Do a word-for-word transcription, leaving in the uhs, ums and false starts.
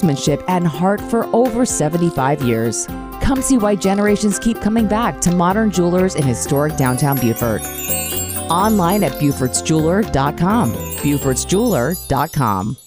craftsmanship and heart for over seventy-five years. Come see why generations keep coming back to Modern Jewelers in historic downtown Beaufort. Online at Beauforts Jeweler dot com. Beauforts Jeweler dot com.